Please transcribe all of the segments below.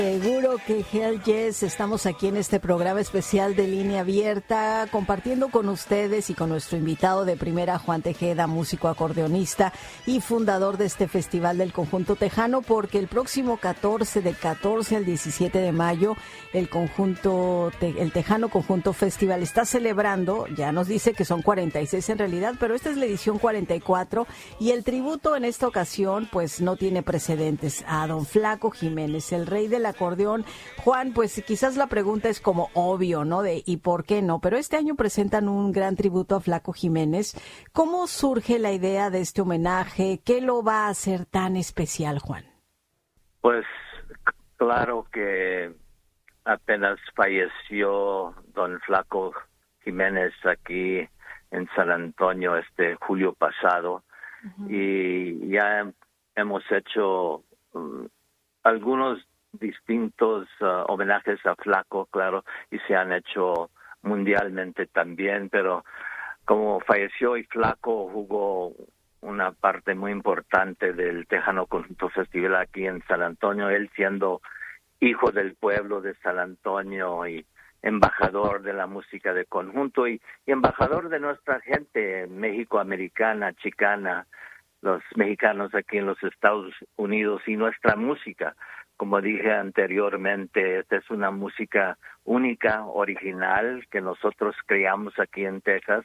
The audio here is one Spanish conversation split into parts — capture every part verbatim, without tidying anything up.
Seguro que Hell Yes, estamos aquí en este programa especial de Línea Abierta, compartiendo con ustedes y con nuestro invitado de primera, Juan Tejeda, músico acordeonista y fundador de este Festival del Conjunto Tejano, porque el próximo catorce, del catorce al diecisiete de mayo, el conjunto, el Tejano Conjunto Festival está celebrando, ya nos dice que son cuarenta y seis en realidad, pero esta es la edición cuarenta y cuatro, y el tributo en esta ocasión pues no tiene precedentes a don Flaco Jiménez, el rey de la acordeón. Juan, pues quizás la pregunta es como obvio, ¿no? De ¿y por qué no? Pero este año presentan un gran tributo a Flaco Jiménez. ¿Cómo surge la idea de este homenaje? ¿Qué lo va a hacer tan especial, Juan? Pues claro que apenas falleció don Flaco Jiménez aquí en San Antonio este julio pasado, uh-huh. y ya hemos hecho um, algunos distintos uh, homenajes a Flaco, claro, y se han hecho mundialmente también, pero como falleció y Flaco jugó una parte muy importante del Tejano Conjunto Festival aquí en San Antonio, él siendo hijo del pueblo de San Antonio y embajador de la música de conjunto y, y embajador de nuestra gente mexicoamericana, chicana, los mexicanos aquí en los Estados Unidos y nuestra música. Como dije anteriormente, esta es una música única, original, que nosotros creamos aquí en Texas,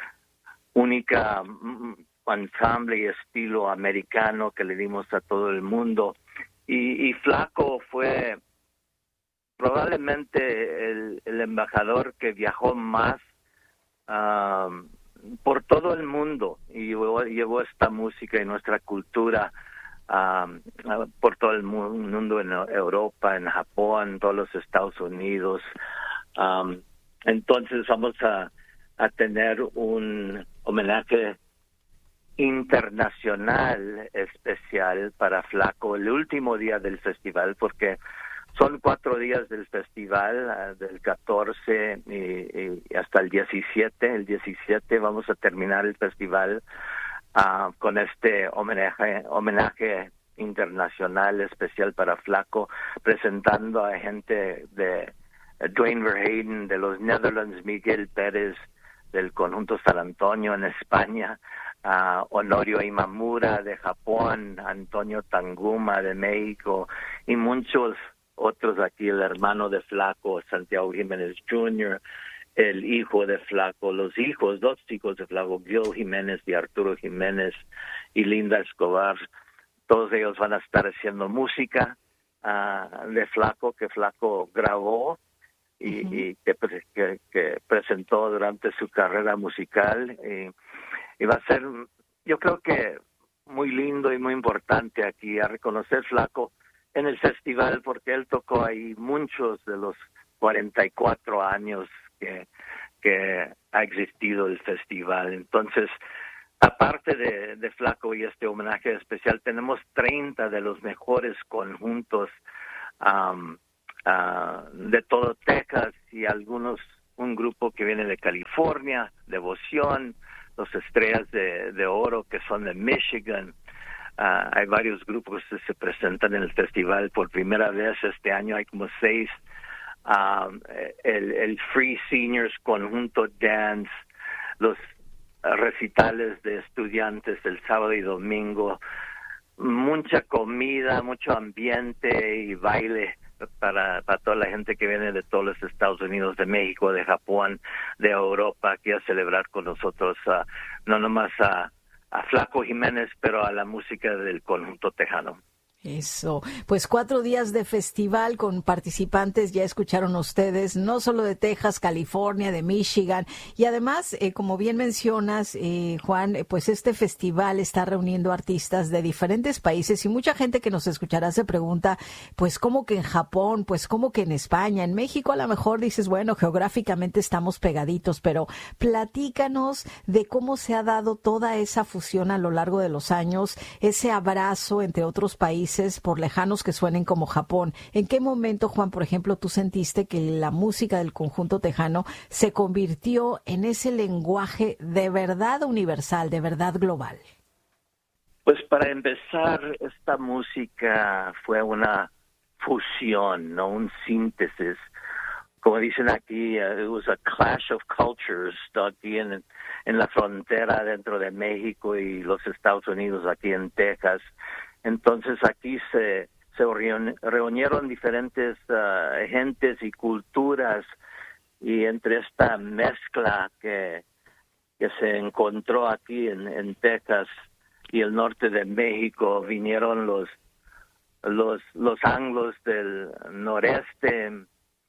única ensamble y estilo americano que le dimos a todo el mundo. Y, y Flaco fue probablemente el, el embajador que viajó más um, por todo el mundo y llevó, llevó esta música y nuestra cultura Um, por todo el mundo, en Europa, en Japón, en todos los Estados Unidos. Um, entonces vamos a, a tener un homenaje internacional especial para Flaco el último día del festival, porque son cuatro días del festival, uh, del catorce y, y hasta el diecisiete. El diecisiete vamos a terminar el festival Uh, con este homenaje, homenaje internacional especial para Flaco, presentando a gente de Dwayne Verheyden de los Netherlands, Miguel Pérez del Conjunto San Antonio en España, uh, Honorio Imamura de Japón, Antonio Tanguma de México y muchos otros aquí, el hermano de Flaco, Santiago Jiménez junior, el hijo de Flaco, los hijos, dos hijos de Flaco, Gil Jiménez y Arturo Jiménez y Linda Escobar, todos ellos van a estar haciendo música uh, de Flaco, que Flaco grabó y, uh-huh. y que, que, que presentó durante su carrera musical, y, y va a ser, yo creo que muy lindo y muy importante aquí a reconocer Flaco en el festival, porque él tocó ahí muchos de los cuarenta y cuatro años Que, que ha existido el festival. Entonces, aparte de, de Flaco y este homenaje especial, tenemos treinta de los mejores conjuntos um, uh, de todo Texas y algunos, un grupo que viene de California, Devoción, los Estrellas de, de Oro que son de Michigan. Uh, hay varios grupos que se presentan en el festival por primera vez este año, hay como seis. Um, el, el Free Seniors Conjunto Dance, los recitales de estudiantes el sábado y domingo, mucha comida, mucho ambiente y baile para, para toda la gente que viene de todos los Estados Unidos, de México, de Japón, de Europa, aquí a celebrar con nosotros, uh, no nomás a, a Flaco Jiménez, pero a la música del Conjunto Tejano. Eso, pues cuatro días de festival con participantes, ya escucharon ustedes, no solo de Texas, California, de Michigan, y además, eh, como bien mencionas, eh, Juan, eh, pues este festival está reuniendo artistas de diferentes países y mucha gente que nos escuchará se pregunta, pues cómo que en Japón, pues cómo que en España, en México a lo mejor dices, bueno, geográficamente estamos pegaditos, pero platícanos de cómo se ha dado toda esa fusión a lo largo de los años, ese abrazo entre otros países, por lejanos que suenen como Japón. ¿En qué momento, Juan, por ejemplo, tú sentiste que la música del Conjunto Tejano se convirtió en ese lenguaje de verdad universal, de verdad global? Pues para empezar, esta música fue una fusión, no un síntesis. Como dicen aquí, uh, it was a clash of cultures aquí en, en la frontera dentro de México y los Estados Unidos, aquí en Texas. Entonces aquí se, se reunieron diferentes uh, gentes y culturas, y entre esta mezcla que, que se encontró aquí en, en Texas y el norte de México, vinieron los, los, los anglos del noreste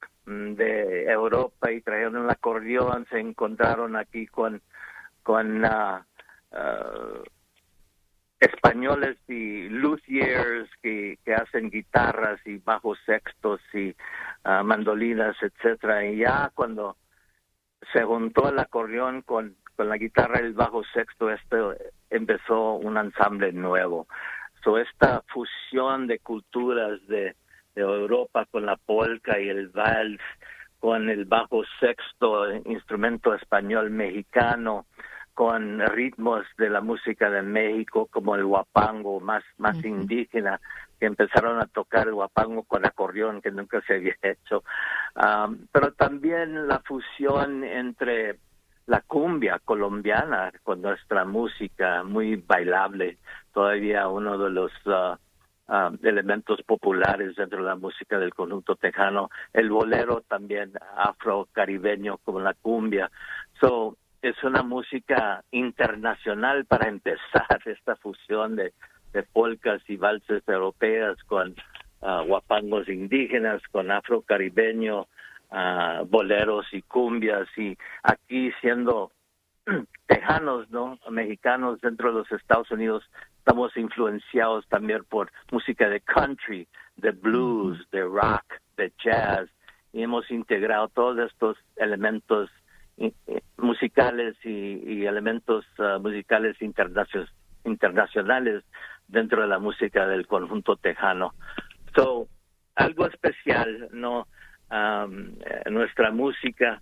de Europa y trajeron el acordeón. Se encontraron aquí con con uh, uh, españoles y luthiers que, que hacen guitarras y bajos sextos y uh, mandolinas, etcétera. Y ya cuando se juntó el acordeón con con la guitarra y el bajo sexto, este empezó un ensamble nuevo. So, esta fusión de culturas de de Europa con la polka y el vals, con el bajo sexto, instrumento español mexicano, con ritmos de la música de México como el huapango, más, más uh-huh. indígena, que empezaron a tocar el huapango con acordeón, que nunca se había hecho. Um, pero también la fusión entre la cumbia colombiana con nuestra música, muy bailable, todavía uno de los Uh, Uh, elementos populares dentro de la música del conjunto tejano, el bolero también afro-caribeño como la cumbia. So, es una música internacional para empezar, esta fusión de, de polcas y valses europeas con uh, guapangos indígenas, con afro-caribeño, uh, boleros y cumbias, y aquí siendo tejanos, ¿no? Mexicanos dentro de los Estados Unidos, estamos influenciados también por música de country, de blues, de rock, de jazz, y hemos integrado todos estos elementos eh, musicales y, y elementos uh, musicales internacion- internacionales dentro de la música del conjunto tejano. So, algo especial, ¿no? Um, nuestra música.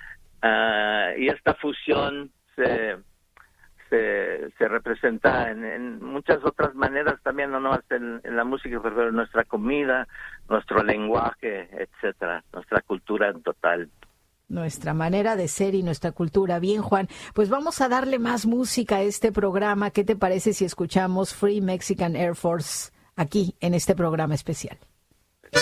Uh, y esta fusión se se, se representa en, en muchas otras maneras también, no nomás en, en la música, pero en nuestra comida, nuestro lenguaje, etcétera, nuestra cultura en total. Nuestra manera de ser y nuestra cultura. Bien, Juan, pues vamos a darle más música a este programa. ¿Qué te parece si escuchamos Free Mexican Air Force aquí en este programa especial?